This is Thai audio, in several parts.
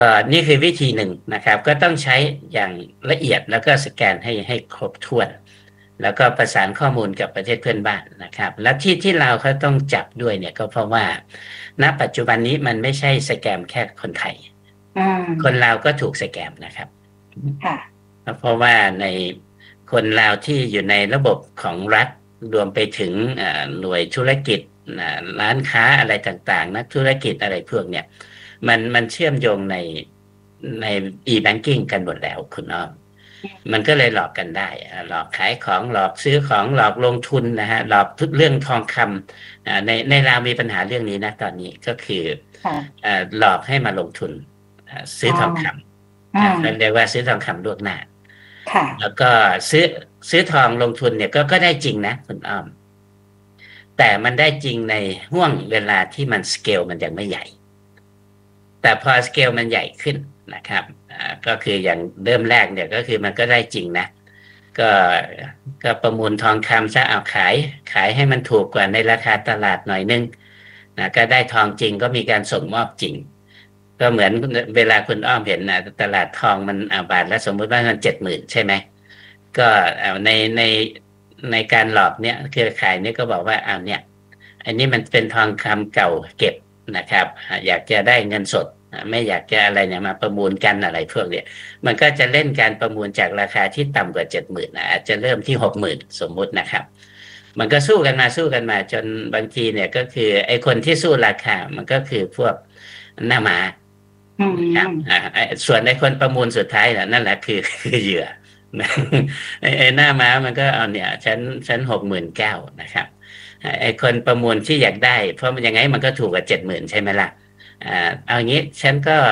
นี่คือวิธีหนึ่งนะครับก็ต้องใช้อย่างละเอียดแล้วก็สแกนให้ครบถ้วนแล้วก็ประสานข้อมูลกับประเทศเพื่อนบ้านนะครับและที่เราเขาต้องจับด้วยเนี่ยก็เพราะว่าณปัจจุบันนี้มันไม่ใช่สแกมแค่คนไทยคนลาวก็ถูกสแกมนะครับค่ะเพราะว่าในคนลาวที่อยู่ในระบบของรัฐรวมไปถึงหน่วยธุรกิจร้านค้าอะไรต่างๆนักธุรกิจอะไรพวกเนี่ยมันเชื่อมโยงใน e-banking กันหมดแล้วคุณอ้อมมันก็เลยหลอกกันได้หลอกขายของหลอกซื้อของหลอกลงทุนนะฮะหลอกทุกเรื่องทองคำในลาวมีปัญหาเรื่องนี้นะตอนนี้ก็คือหลอกให้มาลงทุนซื้อทองคำเขาเรียกว่าซื้อทองคำล่วงหน้าแล้วก็ซื้อทองลงทุนเนี่ยก็ได้จริงนะคุณอ้อมแต่มันได้จริงในห่วงเวลาที่มันสเกลมันยังไม่ใหญ่แต่พอสเกลมันใหญ่ขึ้นนะครับก็คืออย่างเริ่มแรกเนี่ยก็คือมันก็ได้จริงนะก็ก็ประมูลทองคำซะเอาขายให้มันถูกกว่าในราคาตลาดหน่อยนึงนะก็ได้ทองจริงก็มีการส่งมอบจริงก็เหมือนเวลาคุณอ้อมเห็นนะตลาดทองมันบาทแล้วสมมุติว่ามัน70,000ใช่ไหมก็ในการหลอกเนี่ยเครือข่ายเนี่ยก็บอกว่าเอาเนี่ยอันนี้มันเป็นทองคำเก่าเก็บนะครับอยากจะได้เงินสดไม่อยากจะอะไรเนี่ยมาประมูลกันอะไรพวกเนี้ยมันก็จะเล่นการประมูลจากราคาที่ต่ำกว่า70,000อาจจะเริ่มที่60,000สมมุตินะครับมันก็สู้กันมาจนบางทีเนี่ยก็คือไอ้คนที่สู้ราคามันก็คือพวกหน้าม้าครับส่วนไอ้คนประมูลสุดท้ายนั่นแหละคือเหยื่อไอ้หน้าม้ามันก็เอาเนี่ยฉัน69,000นะครับไอ้คนประมูลที่อยากได้เพราะมันยังไงมันก็ถูกกว่า70,000ใช่ไหมล่ะเอางี้ฉันก็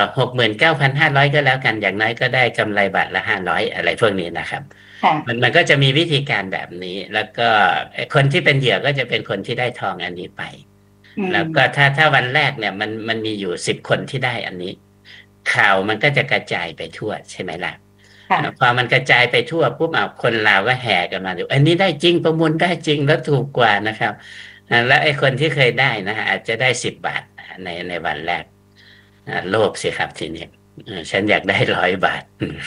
69,500ก็แล้วกันอย่างน้อยก็ได้กำไรบาทละ500อะไรพวกนี้นะครับมันก็จะมีวิธีการแบบนี้แล้วก็คนที่เป็นเหยื่อก็จะเป็นคนที่ได้ทองอันนี้ไปแล้วก็ถ้าวันแรกเนี่ยมันมีอยู่10 คนที่ได้อันนี้ข่าวมันก็จะกระจายไปทั่วใช่ไหมล่ะพอมันกระจายไปทั่วปุ๊บคนลาวก็แห่กันมาดูอันนี้ได้จริงประมูลได้จริงแล้วถูกกว่านะครับแล้วไอ้คนที่เคยได้นะอาจจะได้10 บาทในวันแรกโลภสิครับทีนี้ฉันอยากได้100 บาท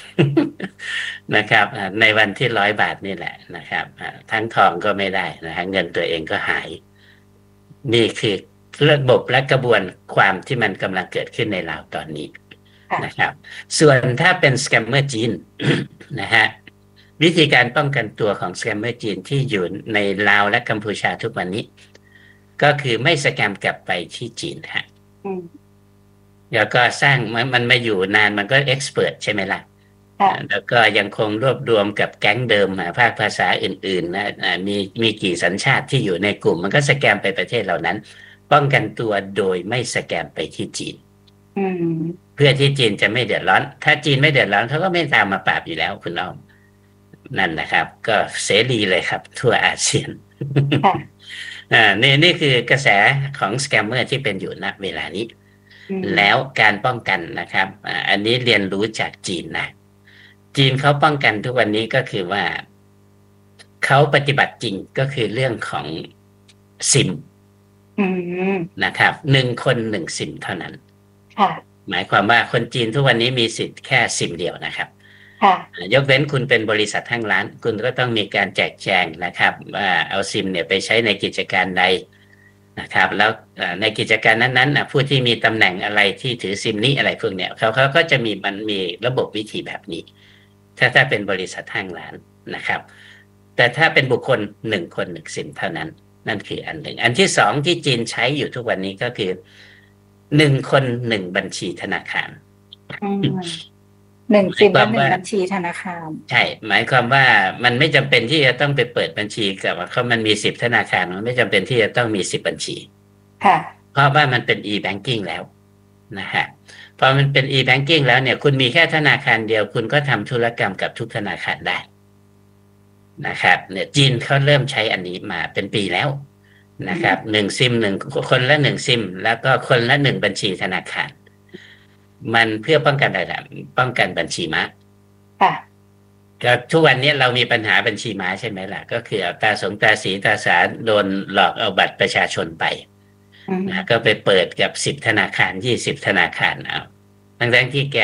นะครับในวันที่100 บาทนี่แหละนะครับทั้งทองก็ไม่ได้นะฮะเงินตัวเองก็หายนี่คือระบบและกระบวนความที่มันกำลังเกิดขึ้นในลาวตอนนี้นะครับส่วนถ้าเป็นสแกมเมอร์จีนนะฮะวิธีการป้องกันตัวของสแกมเมอร์จีนที่อยู่ในลาวและกัมพูชาทุกวันนี้ก็คือไม่สแกมกลับไปที่จีนฮะแล้วก็สร้างมันมาอยู่นานมันก็เอ็กซ์เพรสใช่ไหมล่ะแล้วก็ยังคงรวบรวมกับแก๊งเดิมภาคภาษาอื่นๆนะมีกี่สัญชาติที่อยู่ในกลุ่มมันก็สแกมไปประเทศเหล่านั้นป้องกันตัวโดยไม่สแกมไปที่จีนเพื่อที่จีนจะไม่เดือดร้อนถ้าจีนไม่เดือดร้อนเขาก็ไม่ตามมาปราบอยู่แล้วคุณอ้อมนั่นนะครับก็เสรีเลยครับทั่วอาเซียนนี่คือกระแสของสแกมเมอร์ที่เป็นอยู่ณเวลานี้แล้วการป้องกันนะครับอันนี้เรียนรู้จากจีนนะจีนเขาป้องกันทุกวันนี้ก็คือว่าเขาปฏิบัติจริงก็คือเรื่องของซิมนะครับ1 คน 1 ซิมเท่านั้นหมายความว่าคนจีนทุกวันนี้มีสิทธิ์แค่ซิมเดียวนะครับยกเว้นคุณเป็นบริษัทห้างร้านคุณก็ต้องมีการแจกแจงนะครับว่าเอาซิมเนี่ยไปใช้ในกิจการใดนะครับแล้วในกิจการนั้นๆผู้ที่มีตำแหน่งอะไรที่ถือซิมนี้อะไรพวกเนี้ยเขาก็จะมีระบบวิธีแบบนี้ถ้าเป็นบริษัทห้างร้านนะครับแต่ถ้าเป็นบุคคล1 คน 1 ซิมเท่านั้นนั่นคืออันหนึ่งอันที่2ที่จีนใช้อยู่ทุกวันนี้ก็คือ1 คน 1 บัญชีธนาคาร 1 ซิมและ1 บัญชีธนาคารใช่หมายความว่ามันไม่จำเป็นที่จะต้องไปเปิดบัญชีกับเขามันมี10 ธนาคารมันไม่จำเป็นที่จะต้องมี10 บัญชีเพราะว่ามันเป็น e-banking แล้วนะฮะพอมันเป็น e-banking แล้วเนี่ยคุณมีแค่ธนาคารเดียวคุณก็ทำธุรกรรมกับทุกธนาคารได้นะครับเนี่ยจีนเขาเริ่มใช้อันนี้มาเป็นปีแล้วนะครับ1 ซิมคนละ1 ซิมแล้วก็คนละ1 บัญชีธนาคารมันเพื่อป้องกันอะไรป้องกันบัญชีม้าก็ทุกวันนี้เรามีปัญหาบัญชีม้าใช่ไหมล่ะก็คือตาสีตาสาโดนหลอกเอาบัตรประชาชนไปนะก็ไปเปิดกับ10 ธนาคาร20 ธนาคารเอาทั้งที่แก